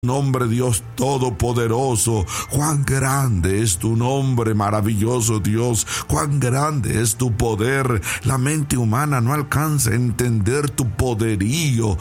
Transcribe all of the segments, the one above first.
Nombre, Dios Todopoderoso. Cuán grande es tu nombre, maravilloso Dios. Cuán grande es tu poder. La mente humana no alcanza a entender tu poderío.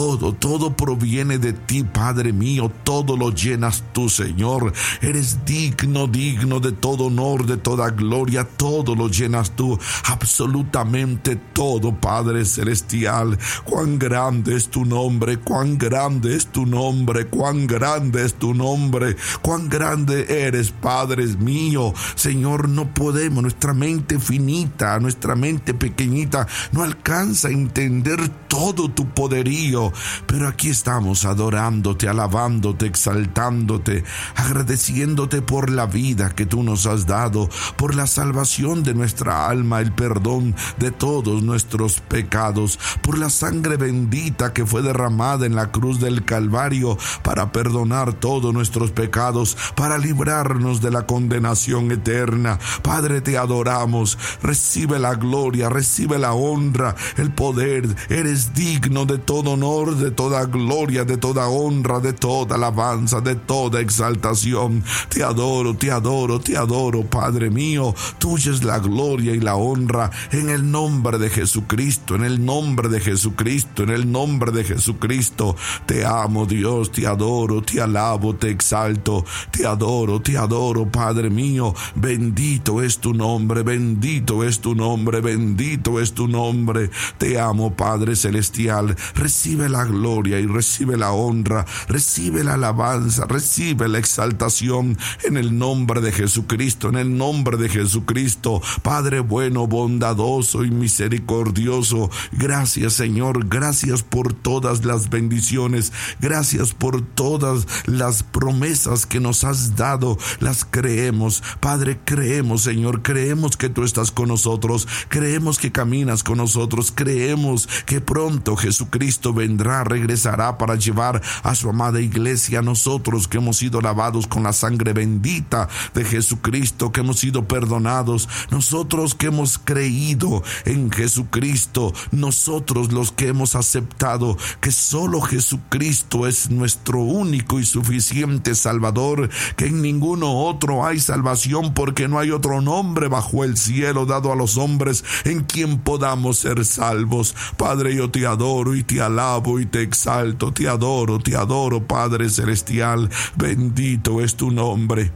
Todo proviene de ti, Padre mío. Todo lo llenas tú, Señor. Eres digno de todo honor, de toda gloria. Todo lo llenas tú. Absolutamente todo, Padre celestial. Cuán grande es tu nombre. Cuán grande es tu nombre. Cuán grande es tu nombre, cuán grande eres, Padre mío. Señor, no podemos, nuestra mente finita, nuestra mente pequeñita no alcanza a entender todo tu poderío, pero aquí estamos adorándote, alabándote, exaltándote, agradeciéndote por la vida que tú nos has dado, por la salvación de nuestra alma, el perdón de todos nuestros pecados, por la sangre bendita que fue derramada en la cruz del Calvario para perdonar todos nuestros pecados, para librarnos de la condenación eterna. Padre, te adoramos. Recibe la gloria, recibe la honra, el poder. Eres digno de todo honor, de toda gloria, de toda honra, de toda alabanza, de toda exaltación. Te adoro, te adoro, te adoro, Padre mío. Tuya es la gloria y la honra, en el nombre de Jesucristo, en el nombre de Jesucristo, en el nombre de Jesucristo. Te amo, Dios, te adoro, te alabo, te exalto, te adoro, Padre mío. Bendito es tu nombre, bendito es tu nombre, bendito es tu nombre. Te amo, Padre celestial. Recibe la gloria y recibe la honra, recibe la alabanza, recibe la exaltación en el nombre de Jesucristo, en el nombre de Jesucristo. Padre bueno, bondadoso y misericordioso. Gracias, Señor, gracias por todas las bendiciones, gracias por todas las promesas que nos has dado. Las creemos, Padre, creemos, Señor, creemos que tú estás con nosotros, creemos que caminas con nosotros, creemos que pronto Jesucristo vendrá, regresará para llevar a su amada iglesia. Nosotros que hemos sido lavados con la sangre bendita de Jesucristo, que hemos sido perdonados, nosotros que hemos creído en Jesucristo, nosotros los que hemos aceptado que solo Jesucristo es nuestro único y suficiente Salvador, que en ninguno otro hay salvación, porque no hay otro nombre bajo el cielo dado a los hombres en quien podamos ser salvos. Padre, yo te adoro y te alabo y te exalto, te adoro, Padre celestial. Bendito es tu nombre.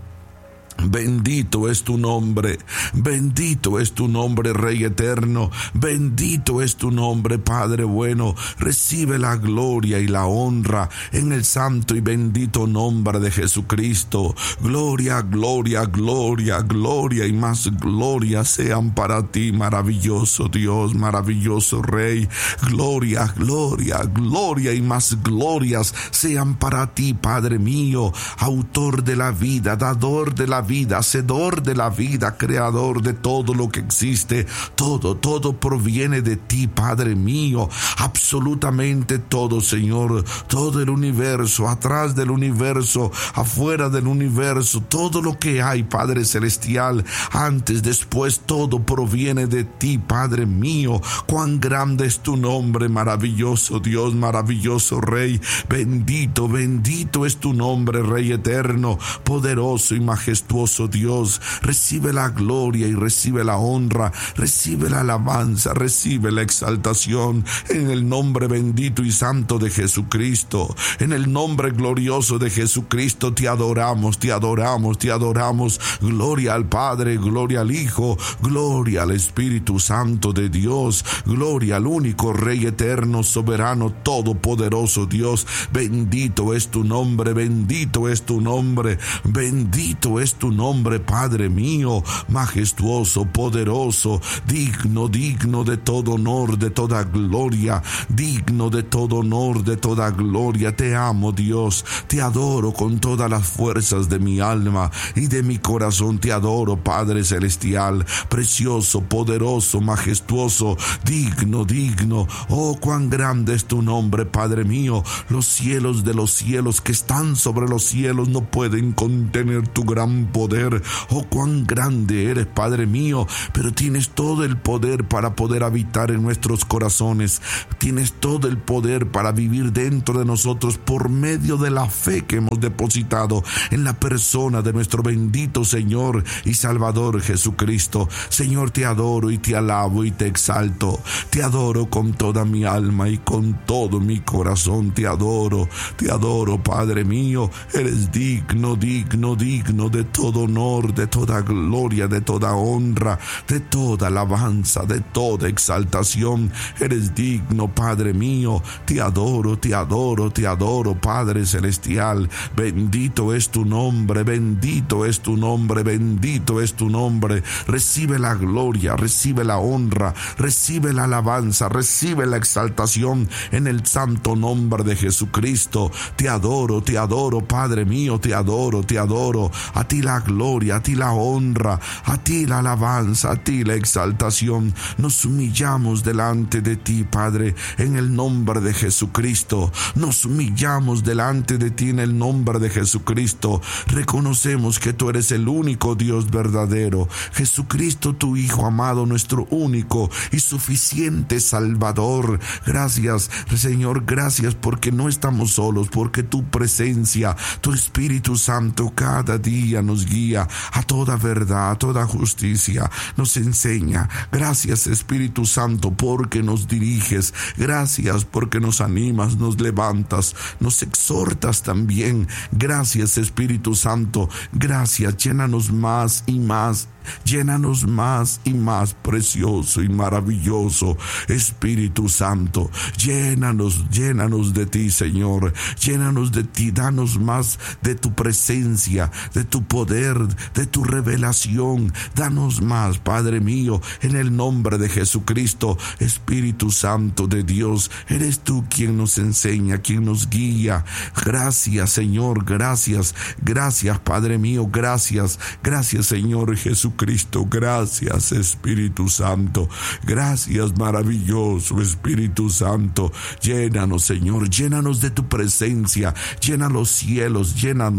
Bendito es tu nombre, bendito es tu nombre, Rey eterno, bendito es tu nombre, Padre bueno. Recibe la gloria y la honra en el santo y bendito nombre de Jesucristo. Gloria, gloria, gloria, gloria y más gloria sean para ti, maravilloso Dios, maravilloso Rey. Gloria, gloria, gloria y más glorias sean para ti, Padre mío, autor de la vida, dador de la vida, hacedor de la vida, creador de todo lo que existe. Todo proviene de ti, Padre mío, absolutamente todo, Señor. Todo el universo, atrás del universo, afuera del universo, todo lo que hay, Padre celestial, antes, después, todo proviene de ti, Padre mío. Cuán grande es tu nombre, maravilloso Dios, maravilloso Rey. Bendito, bendito es tu nombre, Rey eterno, poderoso y majestuoso Dios. Recibe la gloria y recibe la honra, recibe la alabanza, recibe la exaltación en el nombre bendito y santo de Jesucristo. En el nombre glorioso de Jesucristo te adoramos, te adoramos, te adoramos. Gloria al Padre, gloria al Hijo, gloria al Espíritu Santo de Dios, gloria al único Rey eterno, soberano, todopoderoso Dios. Bendito es tu nombre, bendito es tu nombre, bendito es tu nombre, Padre mío, majestuoso, poderoso, digno de todo honor, de toda gloria, digno de todo honor, de toda gloria. Te amo, Dios, te adoro con todas las fuerzas de mi alma y de mi corazón. Te adoro, Padre celestial, precioso, poderoso, majestuoso, digno. Oh, cuán grande es tu nombre, Padre mío. Los cielos de los cielos que están sobre los cielos no pueden contener tu gran poder. Oh, cuán grande eres, Padre mío, pero tienes todo el poder para poder habitar en nuestros corazones. Tienes todo el poder para vivir dentro de nosotros por medio de la fe que hemos depositado en la persona de nuestro bendito Señor y Salvador Jesucristo. Señor, te adoro y te alabo y te exalto. Te adoro con toda mi alma y con todo mi corazón. Te adoro, Padre mío. Eres digno, digno, digno de todo honor, de toda gloria, de toda honra, de toda alabanza, de toda exaltación. Eres digno, Padre mío. Te adoro, te adoro, te adoro, Padre celestial. Bendito es tu nombre, bendito es tu nombre, bendito es tu nombre. Recibe la gloria, recibe la honra, recibe la alabanza, recibe la exaltación en el santo nombre de Jesucristo. Te adoro, Padre mío, te adoro, te adoro. A ti la gloria, a ti la honra, a ti la alabanza, a ti la exaltación. Nos humillamos delante de ti, Padre, en el nombre de Jesucristo. Nos humillamos delante de ti en el nombre de Jesucristo. Reconocemos que tú eres el único Dios verdadero. Jesucristo, tu Hijo amado, nuestro único y suficiente Salvador. Gracias, Señor, gracias porque no estamos solos, porque tu presencia, tu Espíritu Santo cada día nos guía a toda verdad, a toda justicia, nos enseña. Gracias, Espíritu Santo, porque nos diriges. Gracias porque nos animas, nos levantas, nos exhortas también. Gracias, Espíritu Santo. Gracias, llénanos más y más. Llénanos más y más, precioso y maravilloso Espíritu Santo. Llénanos de ti, Señor. Llénanos de ti, danos más de tu presencia, de tu poder, de tu revelación. Danos más, Padre mío, en el nombre de Jesucristo. Espíritu Santo de Dios, eres tú quien nos enseña, quien nos guía. Gracias, Señor, gracias, Padre mío, gracias, Señor Jesucristo. Gracias, Espíritu Santo. Gracias, maravilloso Espíritu Santo. Llénanos, Señor, llénanos de tu presencia. Llena los cielos, llena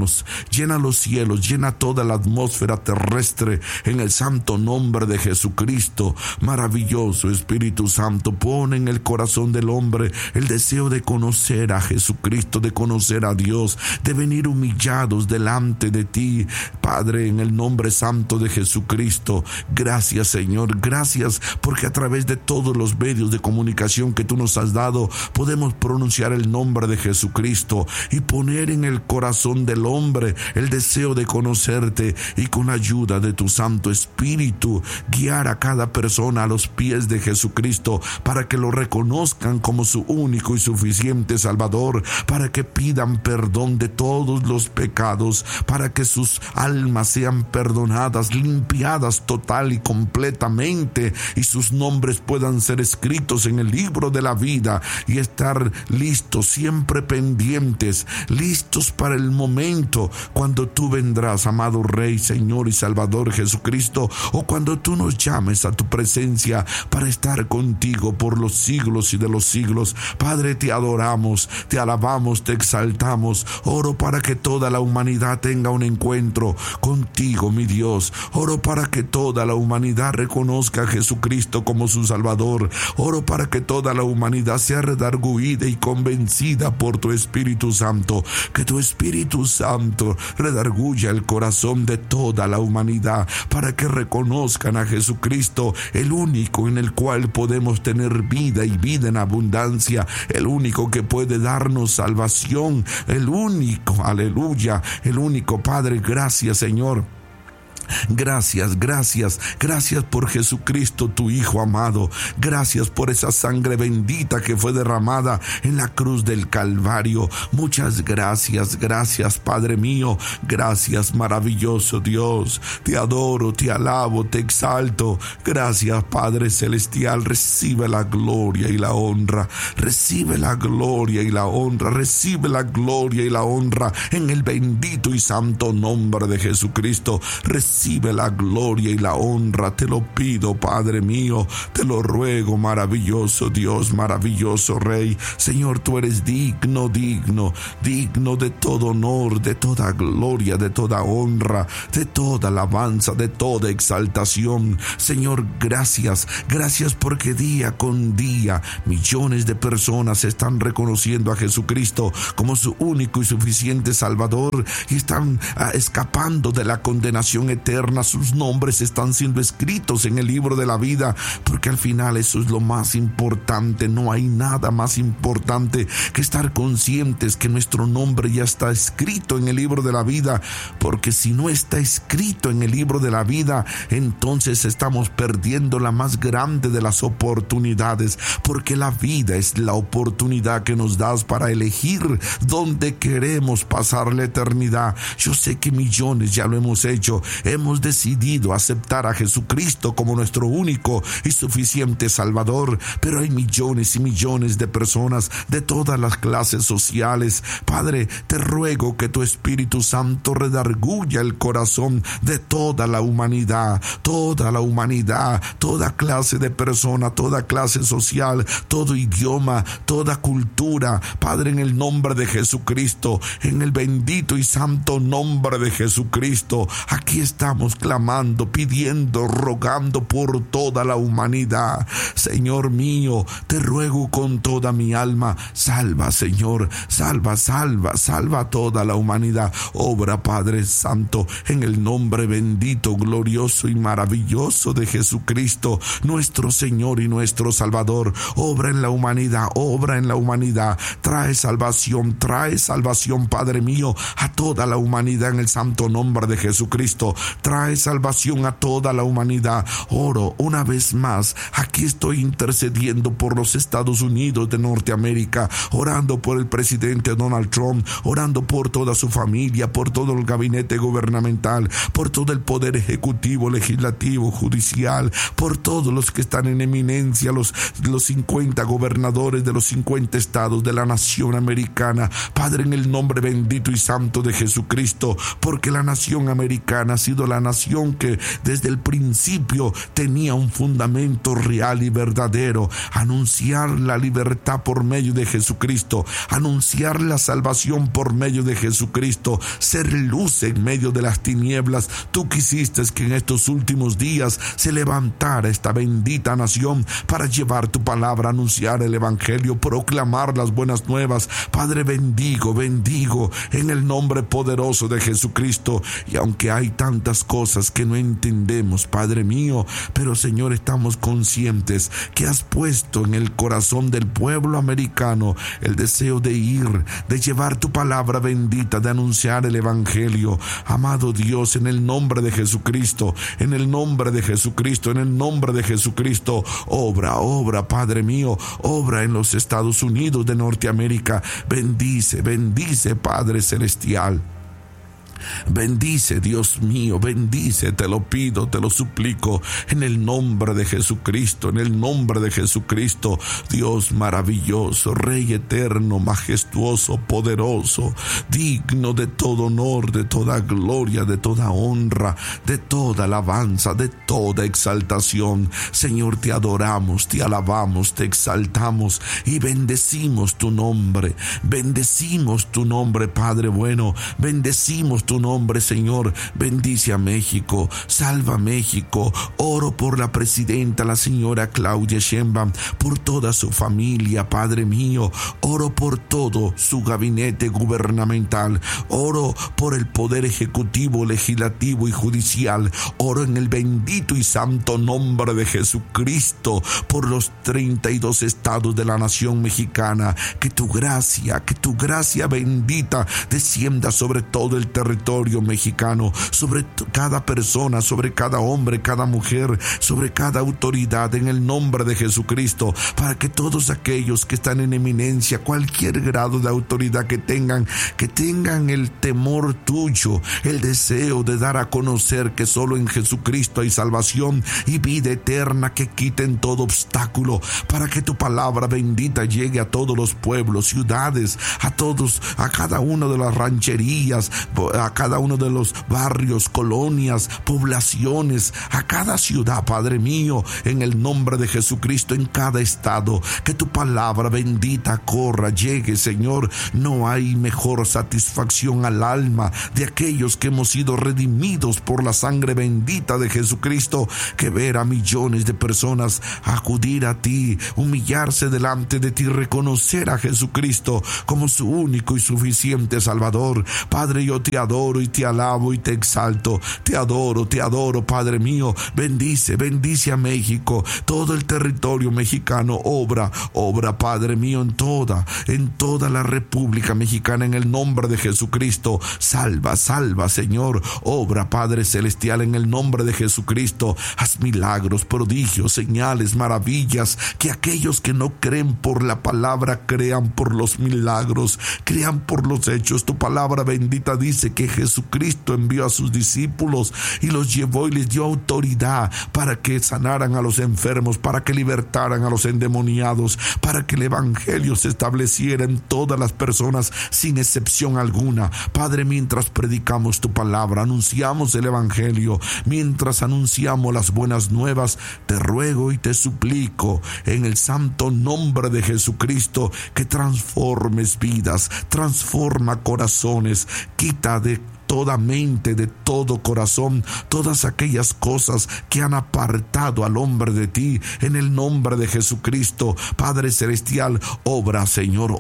toda la atmósfera terrestre en el santo nombre de Jesucristo. Maravilloso Espíritu Santo, pon en el corazón del hombre el deseo de conocer a Jesucristo, de conocer a Dios, de venir humillados delante de ti, Padre, en el nombre santo de Jesucristo. Gracias, Señor, gracias porque a través de todos los medios de comunicación que tú nos has dado podemos pronunciar el nombre de Jesucristo y poner en el corazón del hombre el deseo de conocerte, y con la ayuda de tu Santo Espíritu guiar a cada persona a los pies de Jesucristo para que lo reconozcan como su único y suficiente Salvador, para que pidan perdón de todos los pecados, para que sus almas sean perdonadas, limpiadas total y completamente, y sus nombres puedan ser escritos en el libro de la vida y estar listos, siempre pendientes, listos para el momento cuando tú vendrás, amado Rey, Señor y Salvador Jesucristo, o cuando tú nos llames a tu presencia para estar contigo por los siglos y de los siglos. Padre, te adoramos, te alabamos, te exaltamos. Oro para que toda la humanidad tenga un encuentro contigo, mi Dios. Oro para que toda la humanidad reconozca a Jesucristo como su Salvador. Oro para que toda la humanidad sea redarguida y convencida por tu Espíritu Santo. Que tu Espíritu Santo redarguya el corazón de toda la humanidad para que reconozcan a Jesucristo, el único en el cual podemos tener vida y vida en abundancia, el único que puede darnos salvación, el único, aleluya, el único. Padre, gracias, Señor. Gracias por Jesucristo, tu Hijo amado. Gracias por esa sangre bendita que fue derramada en la cruz del Calvario. Muchas gracias, Padre mío. Gracias, maravilloso Dios. Te adoro, te alabo, te exalto. Gracias, Padre celestial. Recibe la gloria y la honra. Recibe la gloria y la honra. Recibe la gloria y la honra en el bendito y santo nombre de Jesucristo. Recibe recibe la gloria y la honra. Te lo pido, Padre mío, te lo ruego, maravilloso Dios, maravilloso Rey. Señor, tú eres digno de todo honor, de toda gloria, de toda honra, de toda alabanza, de toda exaltación. Señor, gracias porque día con día millones de personas están reconociendo a Jesucristo como su único y suficiente Salvador y están escapando de la condenación eterna. Sus nombres están siendo escritos en el libro de la vida, porque al final eso es lo más importante. No hay nada más importante que estar conscientes que nuestro nombre ya está escrito en el libro de la vida, porque si no está escrito en el libro de la vida, entonces estamos perdiendo la más grande de las oportunidades, porque la vida es la oportunidad que nos das para elegir dónde queremos pasar la eternidad. Yo sé que millones ya lo hemos hecho, hemos decidido aceptar a Jesucristo como nuestro único y suficiente Salvador, pero hay millones y millones de personas de todas las clases sociales. Padre, te ruego que tu Espíritu Santo redarguya el corazón de toda la humanidad, toda clase de persona, toda clase social, todo idioma, toda cultura. Padre, en el nombre de Jesucristo, en el bendito y santo nombre de Jesucristo, aquí estamos clamando, pidiendo, rogando por toda la humanidad. Señor mío, te ruego con toda mi alma, salva, Señor, salva a toda la humanidad. Obra, Padre Santo, en el nombre bendito, glorioso y maravilloso de Jesucristo, nuestro Señor y nuestro Salvador. Obra en la humanidad, trae salvación, Padre mío, a toda la humanidad en el santo nombre de Jesucristo. Trae salvación a toda la humanidad. Oro una vez más, aquí estoy intercediendo por los Estados Unidos de Norteamérica, orando por el presidente Donald Trump, orando por toda su familia, por todo el gabinete gubernamental, por todo el poder ejecutivo, legislativo, judicial, por todos los que están en eminencia, los 50 gobernadores de los 50 estados de la nación americana. Padre, en el nombre bendito y santo de Jesucristo, porque la nación americana ha sido la nación que desde el principio tenía un fundamento real y verdadero: anunciar la libertad por medio de Jesucristo, anunciar la salvación por medio de Jesucristo, ser luz en medio de las tinieblas. Tú quisiste que en estos últimos días se levantara esta bendita nación para llevar tu palabra, anunciar el evangelio, proclamar las buenas nuevas. Padre, bendigo en el nombre poderoso de Jesucristo. Y aunque hay tantas cosas que no entendemos, Padre mío, pero Señor, estamos conscientes que has puesto en el corazón del pueblo americano el deseo de ir, de llevar tu palabra bendita, de anunciar el evangelio. Amado Dios, en el nombre de Jesucristo, en el nombre de Jesucristo, obra, Padre mío, obra en los Estados Unidos de Norteamérica. Bendice, Padre celestial. Bendice, Dios mío, bendice, te lo pido, te lo suplico, en el nombre de Jesucristo, Dios maravilloso, Rey eterno, majestuoso, poderoso, digno de todo honor, de toda gloria, de toda honra, de toda alabanza, de toda exaltación. Señor, te adoramos, te alabamos, te exaltamos y bendecimos tu nombre, Padre bueno, bendecimos tu nombre, Señor. Bendice a México, salva a México. Oro por la presidenta, la señora Claudia Sheinbaum, por toda su familia, Padre mío. Oro por todo su gabinete gubernamental. Oro por el poder ejecutivo, legislativo y judicial. Oro en el bendito y santo nombre de Jesucristo por los 32 estados de la nación mexicana. Que tu gracia bendita descienda sobre todo el territorio mexicano, sobre cada persona, sobre cada hombre, cada mujer, sobre cada autoridad, en el nombre de Jesucristo, para que todos aquellos que están en eminencia, cualquier grado de autoridad que tengan el temor tuyo, el deseo de dar a conocer que solo en Jesucristo hay salvación y vida eterna, que quiten todo obstáculo, para que tu palabra bendita llegue a todos los pueblos, ciudades, a cada una de las rancherías, a a cada uno de los barrios, colonias, poblaciones, a cada ciudad, Padre mío, en el nombre de Jesucristo, en cada estado, que tu palabra bendita corra, llegue, Señor. No hay mejor satisfacción al alma de aquellos que hemos sido redimidos por la sangre bendita de Jesucristo, que ver a millones de personas acudir a ti, humillarse delante de ti, reconocer a Jesucristo como su único y suficiente Salvador. Padre, yo te adoro y te alabo y te exalto. Te adoro, Padre mío. Bendice a México, todo el territorio mexicano. Obra, Padre mío, en toda la República Mexicana, en el nombre de Jesucristo. Salva, Señor. Obra, Padre celestial, en el nombre de Jesucristo. Haz milagros, prodigios, señales, maravillas, que aquellos que no creen por la palabra crean por los milagros, crean por los hechos. Tu palabra bendita dice que Jesucristo envió a sus discípulos y los llevó y les dio autoridad para que sanaran a los enfermos, para que libertaran a los endemoniados, para que el evangelio se estableciera en todas las personas sin excepción alguna. Padre, mientras predicamos tu palabra, anunciamos el evangelio, mientras anunciamos las buenas nuevas, te ruego y te suplico en el santo nombre de Jesucristo que transformes vidas, transforma corazones, quita de toda mente, de todo corazón, todas aquellas cosas que han apartado al hombre de ti, en el nombre de Jesucristo. Padre celestial, obra, Señor,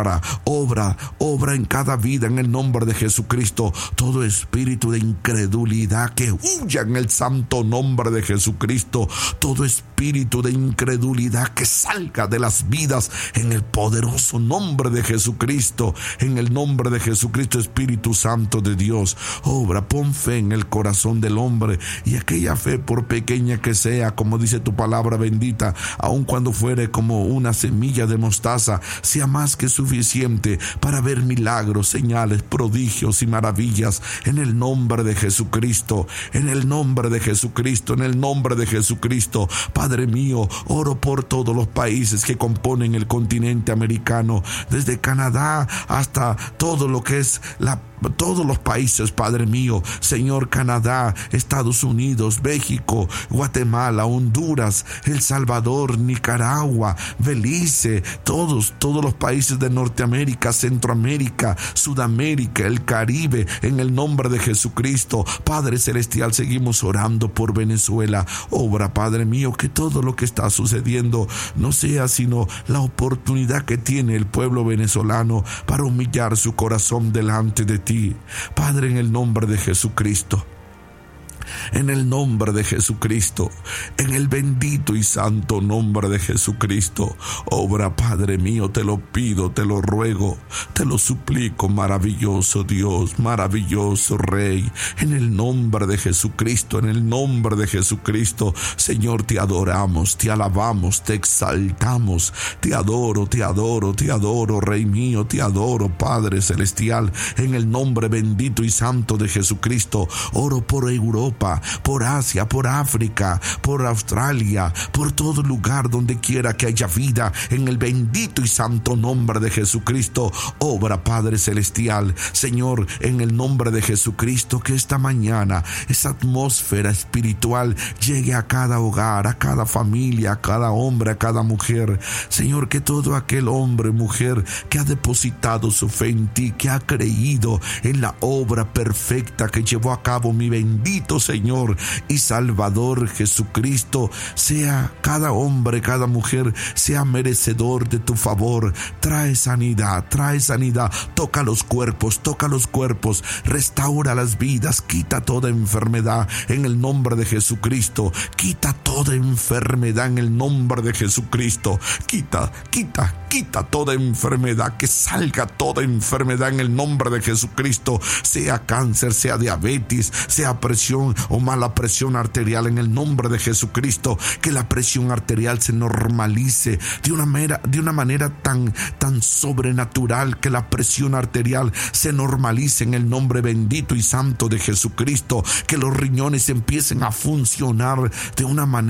obra en cada vida, en el nombre de Jesucristo. Todo espíritu de incredulidad que huya en el santo nombre de Jesucristo. Todo espíritu de incredulidad que salga de las vidas en el poderoso nombre de Jesucristo. En el nombre de Jesucristo, Espíritu Santo de Dios, obra, pon fe en el corazón del hombre, y aquella fe, por pequeña que sea, como dice tu palabra bendita, aun cuando fuere como una semilla de mostaza, sea más que suficiente para ver milagros, señales, prodigios y maravillas, en el nombre de Jesucristo, en el nombre de Jesucristo, en el nombre de Jesucristo. Padre mío, oro por todos los países que componen el continente americano, desde Canadá hasta todo lo que es todos los países, Padre mío, Señor, Canadá, Estados Unidos, México, Guatemala, Honduras, El Salvador, Nicaragua, Belice, todos los países de Norteamérica, Centroamérica, Sudamérica, el Caribe, en el nombre de Jesucristo. Padre celestial, seguimos orando por Venezuela. Obra, Padre mío, que todo lo que está sucediendo no sea sino la oportunidad que tiene el pueblo venezolano para humillar su corazón delante de ti. Padre, en el nombre de Jesucristo, en el nombre de Jesucristo, en el bendito y santo nombre de Jesucristo, obra, Padre mío, te lo pido, te lo ruego, te lo suplico, maravilloso Dios, maravilloso Rey, en el nombre de Jesucristo, en el nombre de Jesucristo. Señor, te adoramos, te alabamos, te exaltamos, te adoro, Rey mío, te adoro, Padre celestial, en el nombre bendito y santo de Jesucristo. Oro por Europa, por Asia, por África, por Australia, por todo lugar donde quiera que haya vida, en el bendito y santo nombre de Jesucristo. Obra, Padre celestial, Señor, en el nombre de Jesucristo, que esta mañana esa atmósfera espiritual llegue a cada hogar, a cada familia, a cada hombre, a cada mujer. Señor, que todo aquel hombre, mujer que ha depositado su fe en ti, que ha creído en la obra perfecta que llevó a cabo mi bendito Señor y Salvador Jesucristo, sea cada hombre, cada mujer, sea merecedor de tu favor. Trae sanidad, toca los cuerpos, restaura las vidas, quita toda enfermedad en el nombre de Jesucristo, quita toda enfermedad en el nombre de Jesucristo, quita toda enfermedad, que salga toda enfermedad en el nombre de Jesucristo, sea cáncer, sea diabetes, sea presión o mala presión arterial, en el nombre de Jesucristo, que la presión arterial se normalice de una manera tan sobrenatural, que la presión arterial se normalice en el nombre bendito y santo de Jesucristo, que los riñones empiecen a funcionar de una manera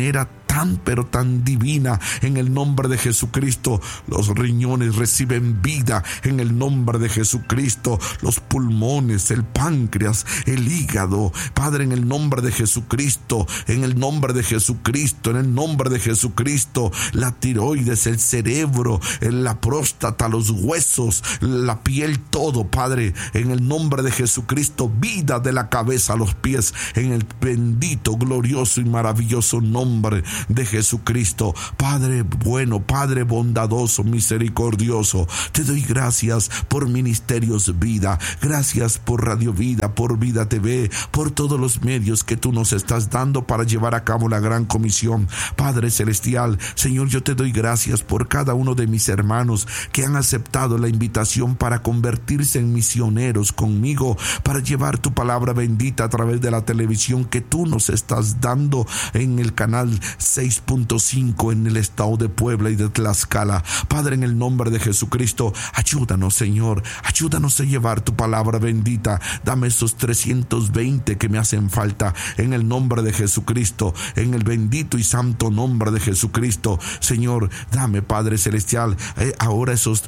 pero tan divina. En el nombre de Jesucristo, los riñones reciben vida. En el nombre de Jesucristo, los pulmones, el páncreas, el hígado, Padre, en el nombre de Jesucristo, en el nombre de Jesucristo, en el nombre de Jesucristo, la tiroides, el cerebro, la próstata, los huesos, la piel, todo, Padre, en el nombre de Jesucristo, vida de la cabeza a los pies, en el bendito, glorioso y maravilloso nombre de Jesucristo. Padre bueno, Padre bondadoso, misericordioso, te doy gracias por Ministerios Vida, gracias por Radio Vida, por Vida TV, por todos los medios que tú nos estás dando para llevar a cabo la gran comisión. Padre celestial, Señor, yo te doy gracias por cada uno de mis hermanos que han aceptado la invitación para convertirse en misioneros conmigo, para llevar tu palabra bendita a través de la televisión que tú nos estás dando en el canal 6.5 en el estado de Puebla y de Tlaxcala. Padre, en el nombre de Jesucristo, ayúdanos, Señor, ayúdanos a llevar tu palabra bendita. Dame esos 320 que me hacen falta, en el nombre de Jesucristo, en el bendito y santo nombre de Jesucristo. Señor, dame, Padre celestial, ahora esos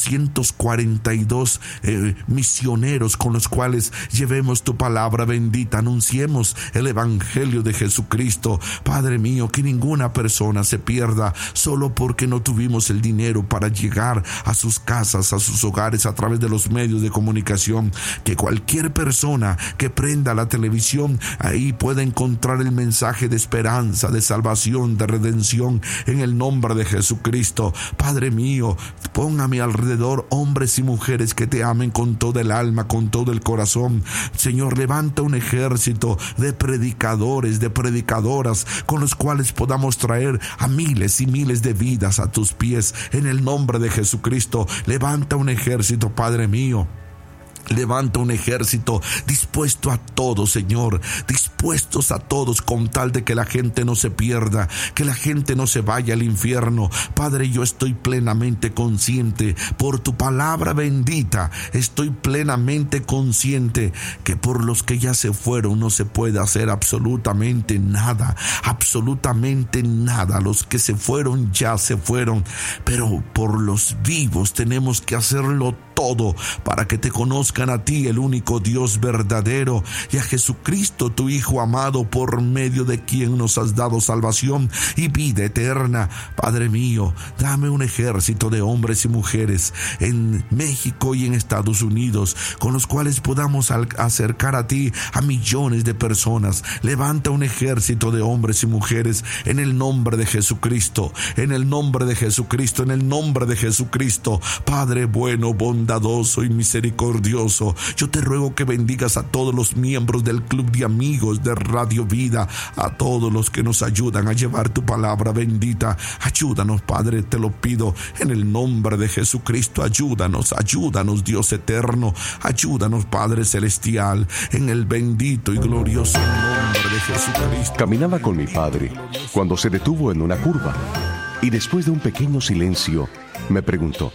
242 misioneros con los cuales llevemos tu palabra bendita, anunciemos el evangelio de Jesucristo. Padre mío, que ninguna persona se pierda solo porque no tuvimos el dinero para llegar a sus casas, a sus hogares a través de los medios de comunicación. Que cualquier persona que prenda la televisión ahí pueda encontrar el mensaje de esperanza, de salvación, de redención, en el nombre de Jesucristo. Padre mío, pon a mi alrededor hombres y mujeres que te amen con todo el alma, con todo el corazón. Señor, levanta un ejército de predicadores, de predicadoras, con los cuales podamos traer a miles y miles de vidas a tus pies, en el nombre de Jesucristo. Levanta un ejército, Padre mío. Levanta un ejército dispuesto a todos, Señor, dispuestos a todos, con tal de que la gente no se pierda, que la gente no se vaya al infierno. Padre, yo estoy plenamente consciente, por tu palabra bendita, estoy plenamente consciente que por los que ya se fueron no se puede hacer absolutamente nada, absolutamente nada. Los que se fueron ya se fueron, pero por los vivos tenemos que hacerlo todo para que te conozcan a ti, el único Dios verdadero, y a Jesucristo, tu Hijo amado, por medio de quien nos has dado salvación y vida eterna. Padre mío, dame un ejército de hombres y mujeres en México y en Estados Unidos, con los cuales podamos acercar a ti a millones de personas. Levanta un ejército de hombres y mujeres en el nombre de Jesucristo, en el nombre de Jesucristo, en el nombre de Jesucristo. Padre bueno, bondadoso y misericordioso, yo te ruego que bendigas a todos los miembros del club de amigos de Radio Vida, a todos los que nos ayudan a llevar tu palabra bendita. Ayúdanos, Padre, te lo pido en el nombre de Jesucristo. Ayúdanos, Dios eterno. Ayúdanos, Padre celestial, en el bendito y glorioso nombre de Jesucristo. Caminaba con mi padre cuando se detuvo en una curva y después de un pequeño silencio me preguntó: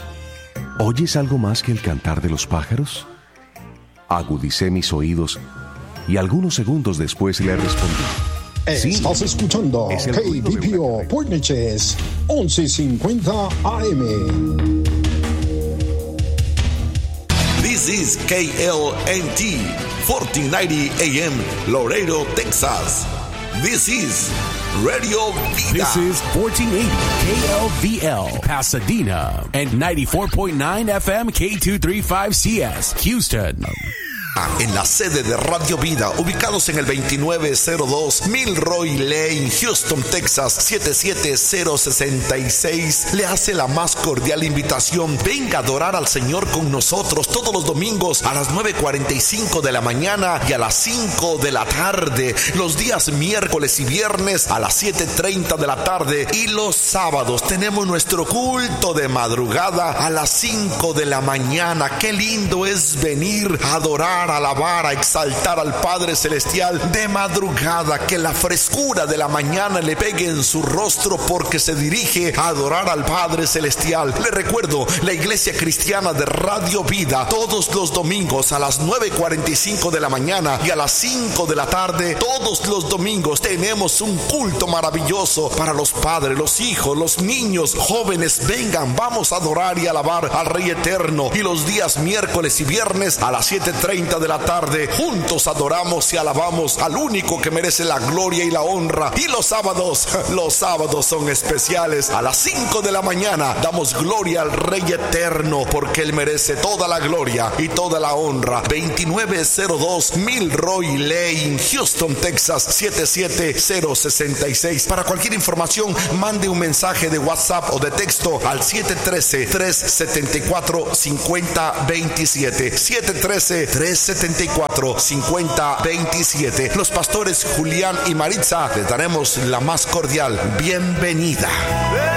¿oyes algo más que el cantar de los pájaros? Agudicé mis oídos y algunos segundos después le respondí: sí, estás escuchando KBPO Point Neches 1150 AM. This is KLNT 1490 AM Laredo, Texas. This is Radio Vida. This is 1480 KLVL Pasadena and 94.9 FM K235CS Houston. En la sede de Radio Vida, ubicados en el 2902 Milroy Lane, Houston, Texas 77066, le hace la más cordial invitación. Venga a adorar al Señor con nosotros todos los domingos a las 9:45 de la mañana y a las 5 de la tarde, los días miércoles y viernes a las 7:30 de la tarde, y los sábados tenemos nuestro culto de madrugada a las 5 de la mañana. Qué lindo es venir a adorar adorar, alabar, a exaltar al Padre Celestial de madrugada, que la frescura de la mañana le pegue en su rostro porque se dirige a adorar al Padre Celestial. Le recuerdo, la Iglesia Cristiana de Radio Vida, todos los domingos a las 9:45 de la mañana y a las 5 de la tarde, todos los domingos tenemos un culto maravilloso para los padres, los hijos, los niños, jóvenes. Vengan, vamos a adorar y alabar al Rey Eterno. Y los días miércoles y viernes a las 7:30 de la tarde, juntos adoramos y alabamos al único que merece la gloria y la honra. Y los sábados son especiales. A las 5 de la mañana damos gloria al Rey Eterno, porque Él merece toda la gloria y toda la honra. 2902 Milroy Lane, Houston, Texas, 77066. Para cualquier información, mande un mensaje de WhatsApp o de texto al 713-374-5027. 713-374-5027. Los pastores Julián y Maritza les daremos la más cordial bienvenida.